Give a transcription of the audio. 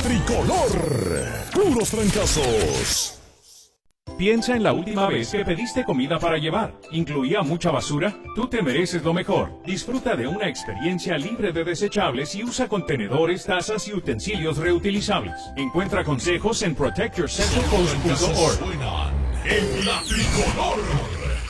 tricolor. Puros trancazos. Piensa en la última vez que pediste comida para llevar. ¿Incluía mucha basura? Tú te mereces lo mejor. Disfruta de una experiencia libre de desechables y usa contenedores, tazas y utensilios reutilizables. Encuentra consejos en protectyourcentralcoast.org. En la tricolor.